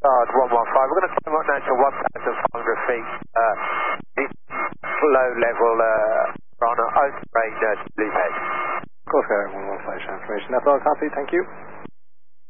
Guard 115. We're going to climb up now to 1,500 feet. Low level on an open range to Bluehead. Coast Guard 115 information. That's all, copy. Thank you.